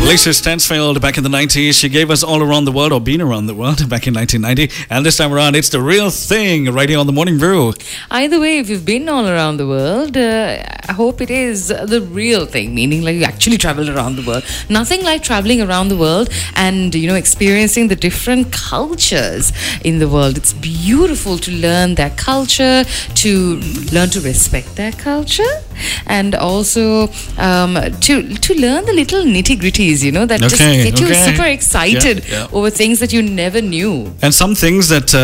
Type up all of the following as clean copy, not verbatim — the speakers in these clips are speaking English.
Lisa Stansfield back in the 90s. She gave us All Around the World, or Been Around the World, back in 1990. And this time around, it's The Real Thing, right here on the Morning Brew. Either way, if you've been all around the world, I hope it is the real thing, meaning like you actually traveled around the world. Nothing like traveling around the world and, experiencing the different cultures in the world. It's beautiful to learn their culture, to learn to respect their culture, and also to learn the little nitty-gritties, that just get you super excited over things that you never knew. And some things that,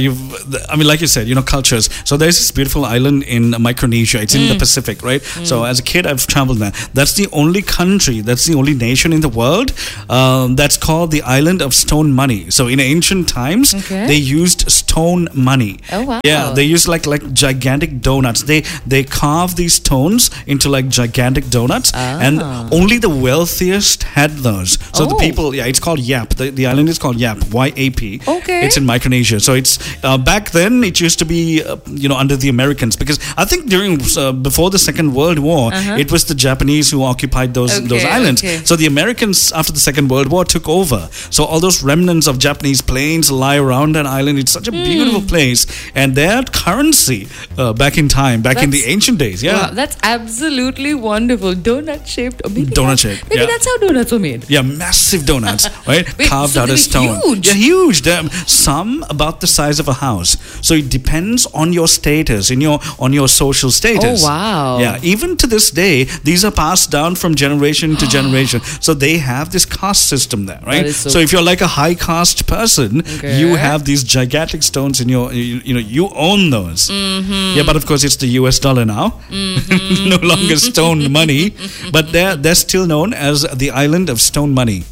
like you said, cultures. So there's this beautiful island in Micronesia. It's in the Pacific, right? So as a kid, I've traveled there. That's the only country, that's the only nation in the world that's called the Island of Stone Money. So in ancient times, they used stone money. Oh, wow. Yeah, they used like gigantic donuts. They carve these stones into like gigantic donuts, and only the wealthiest had those. So the people, it's called Yap. The island is called Yap, Y-A-P. Okay. It's in Micronesia. So it's back then it used to be under the Americans, because I think before the Second World War, it was the Japanese who occupied those islands. So the Americans after the Second World War took over. So all those remnants of Japanese planes lie around that island. It's such a beautiful place, and their currency back in the ancient days. Yeah, wow, that's absolutely wonderful. Donut shaped. Donut shaped. Maybe that's how donuts were made. Yeah, massive donuts, right? Wait, carved so out of stone. Huge. Yeah, huge. Some about the size of a house. So it depends on your status, on your social status. Oh, wow. Yeah, even to this day, these are passed down from generation to generation. So they have this caste system there, right? So if you're like a high caste person, you have these gigantic stones in your, you own those. Yeah, but of course it's the US dollar now. No longer stone money, but they're still known as the Island of Stone Money.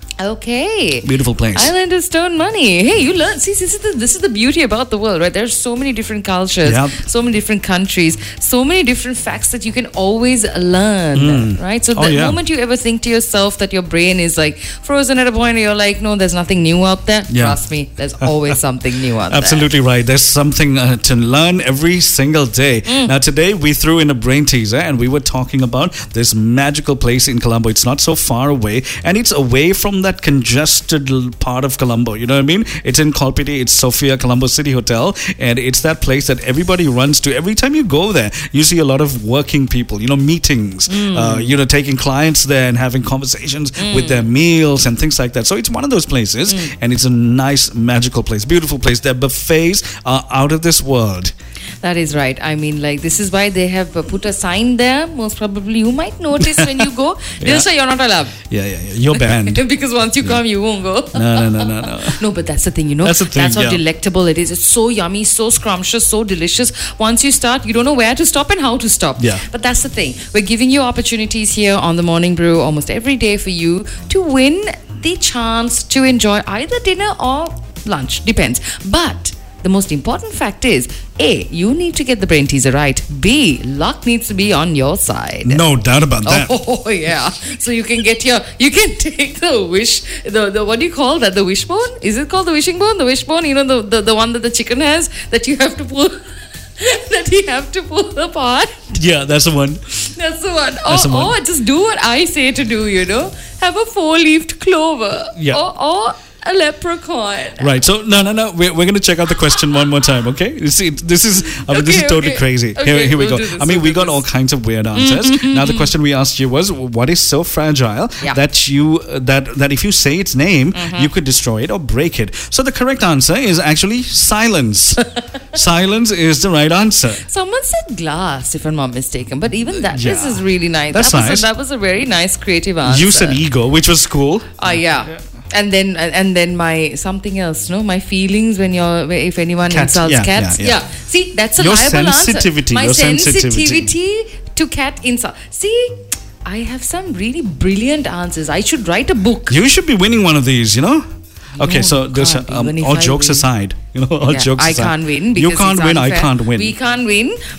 Okay. Beautiful place. Island of Stone Money. Hey, you learn. See, this is the beauty about the world, right? There's so many different cultures, so many different countries, so many different facts that you can always learn, right? So the moment you ever think to yourself that your brain is like frozen at a point, you're like, no, there's nothing new out there. Trust me, there's always something new out there. Absolutely right. There's something to learn every single day. Now, today we threw in a brain teaser, and we were talking about this magical place in Colombo. It's not so far away, and it's away from that congested part of Colombo, you know what I mean? It's in Kolpiti, it's Sophia Colombo City Hotel, and it's that place that everybody runs to. Every time you go there, you see a lot of working people, meetings, taking clients there and having conversations with their meals and things like that. So it's one of those places, and it's a nice, magical place, beautiful place. Their buffets are out of this world. That is right. I mean, this is why they have put a sign there. Most probably you might notice when you go, they'll say you're not allowed. Yeah. You're banned. Because once you come, you won't go. No. No, but that's the thing, That's the thing, that's how delectable it is. It's so yummy, so scrumptious, so delicious. Once you start, you don't know where to stop and how to stop. Yeah. But that's the thing. We're giving you opportunities here on the Morning Brew almost every day for you to win the chance to enjoy either dinner or lunch. Depends. But the most important fact is, A, you need to get the brain teaser right. B, luck needs to be on your side. No doubt about that. Oh, yeah. So you can take the what do you call that? The wishbone? Is it called the wishing bone? The wishbone, the one that the chicken has that you have to pull. That you have to pull apart. Yeah, that's the one. That's the one. Or just do what I say to do, Have a 4-leaved clover. Yeah. Or a leprechaun. Right. So no. We're going to check out the question one more time. Okay. You see, this is totally crazy. Okay, here we go. We got all kinds of weird answers. Now the question we asked you was, what is so fragile that you that if you say its name, you could destroy it or break it? So the correct answer is actually silence. Silence is the right answer. Someone said glass, if I'm not mistaken, but even that is really nice. That's nice. That was a very nice creative answer. You said ego, which was cool. Yeah. And then my something else, my feelings if anyone insults cats. Yeah. See, that's a viable answer. My sensitivity to cat insult. See, I have some really brilliant answers. I should write a book. You should be winning one of these, Okay, so there's all jokes aside, I can't win. You can't win. I can't win. We can't win, but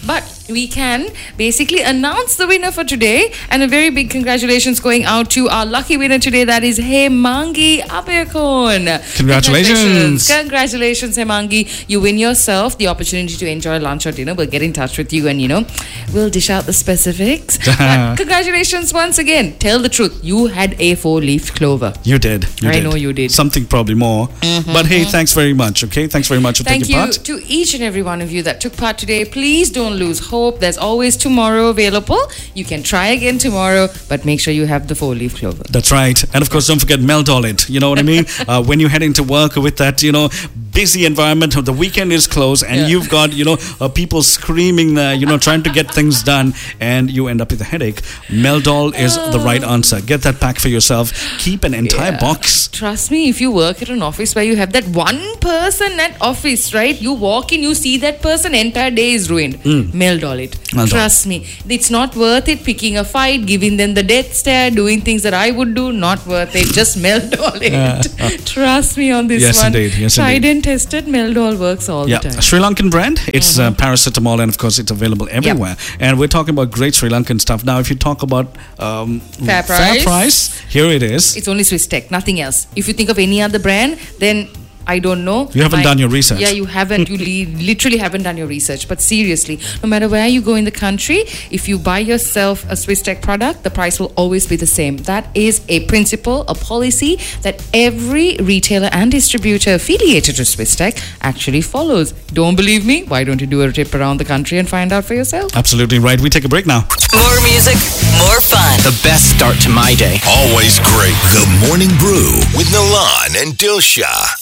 we can basically announce the winner for today. And a very big congratulations going out to our lucky winner today. That is Hemangi Abeyakon. Congratulations. Congratulations, Hemangi. You win yourself the opportunity to enjoy lunch or dinner. We'll get in touch with you and, we'll dish out the specifics. But congratulations once again. Tell the truth. You had a 4-leaf clover. You did. I know you did. Something probably more. But hey, thanks very much, okay? Thanks very much for taking part. Thank you to each and every one of you that took part today. Please don't lose hope. There's always tomorrow available. You can try again tomorrow, but make sure you have the 4-leaf clover. That's right. And of course, don't forget Meldol it. You know what I mean? When you're heading to work with that, busy environment, the weekend is closed and you've got, people screaming, trying to get things done and you end up with a headache. Meldol is the right answer. Get that pack for yourself. Keep an entire box. Trust me, if you work at an office where you have that one person at office, right? You walk in, you see that person, entire day is ruined. Meldol it. Trust me. It's not worth it picking a fight, giving them the death stare, doing things that I would do. Not worth it. Just Meldol it. Trust me on this one. Indeed. Yes, tried indeed. and tested. Meldol works all the time. Sri Lankan brand. It's paracetamol and of course it's available everywhere. And we're talking about great Sri Lankan stuff. Now if you talk about fair price, here it is. It's only Swiss Tech, nothing else. If you think of any other brand, then I don't know. You haven't done your research. Yeah, you haven't. You literally haven't done your research. But seriously, no matter where you go in the country, if you buy yourself a Swiss Tech product, the price will always be the same. That is a principle, a policy that every retailer and distributor affiliated to Swiss Tech actually follows. Don't believe me? Why don't you do a trip around the country and find out for yourself? Absolutely right. We take a break now. More music, more fun. The best start to my day. Always great. The Morning Brew with Milan and Dilsha.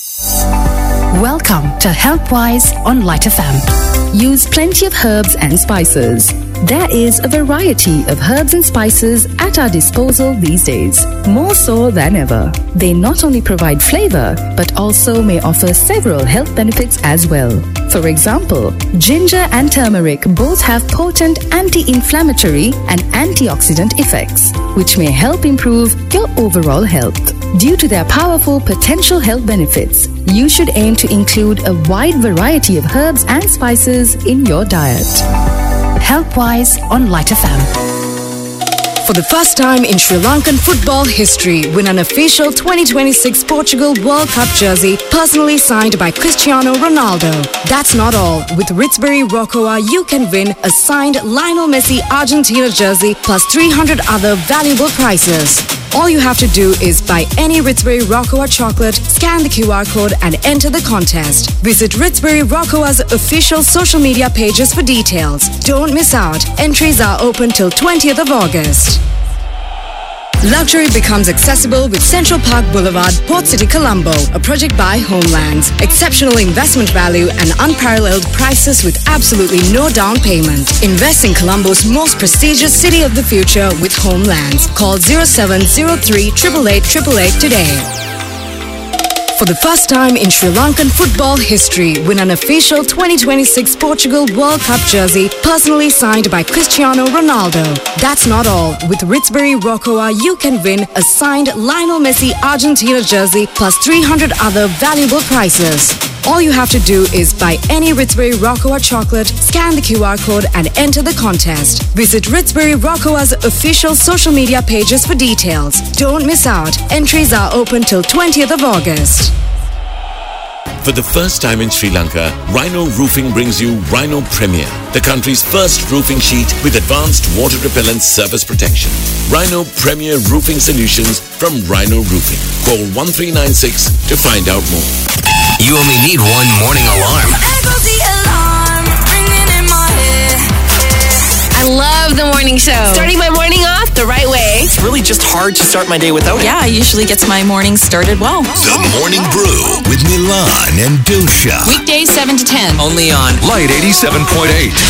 Welcome to Healthwise on Light FM. Use plenty of herbs and spices. There is a variety of herbs and spices at our disposal these days, more so than ever. They not only provide flavor, but also may offer several health benefits as well. For example, ginger and turmeric both have potent anti-inflammatory and antioxidant effects, which may help improve your overall health. Due to their powerful potential health benefits, you should aim to include a wide variety of herbs and spices in your diet. Healthwise on Light FM. For the first time in Sri Lankan football history, win an official 2026 Portugal World Cup jersey personally signed by Cristiano Ronaldo. That's not all. With Ritzbury Rocoa, you can win a signed Lionel Messi Argentina jersey plus 300 other valuable prizes. All you have to do is buy any Ritzbury Rocoa chocolate, scan the QR code and enter the contest. Visit Ritzbury Rocoa's official social media pages for details. Don't miss out. Entries are open till 20th of August. Luxury becomes accessible with Central Park Boulevard, Port City, Colombo, a project by Homelands. Exceptional investment value and unparalleled prices with absolutely no down payment. Invest in Colombo's most prestigious city of the future with Homelands. Call 0703 888 888 today. For the first time in Sri Lankan football history, win an official 2026 Portugal World Cup jersey personally signed by Cristiano Ronaldo. That's not all. With Ritzbury Rocoa, you can win a signed Lionel Messi Argentina jersey plus 300 other valuable prizes. All you have to do is buy any Ritzbury Rocoa chocolate, scan the QR code and enter the contest. Visit Ritzbury Rocoa's official social media pages for details. Don't miss out. Entries are open till 20th of August. For the first time in Sri Lanka, Rhino Roofing brings you Rhino Premier, the country's first roofing sheet with advanced water repellent surface protection. Rhino Premier Roofing Solutions from Rhino Roofing. Call 1396 to find out more. You only need one morning alarm. There goes the alarm, ringing in my head. I love the morning show. Starting my morning off the right way. It's really just hard to start my day without it. Yeah, usually gets my morning started well. The Morning Brew with Milan and Dilsha. Weekdays 7 to 10. Only on Light 87.8.